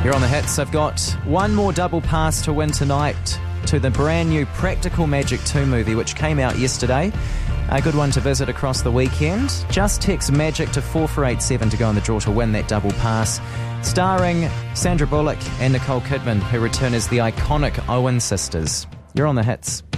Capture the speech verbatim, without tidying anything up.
You're on the hits. I've got one more double pass to win tonight to the brand new Practical Magic two movie, which came out yesterday. A good one to visit across the weekend. Just text MAGIC to four four eight seven to go in the draw to win that double pass. Starring Sandra Bullock and Nicole Kidman, who return as the iconic Owen sisters. You're on the hits.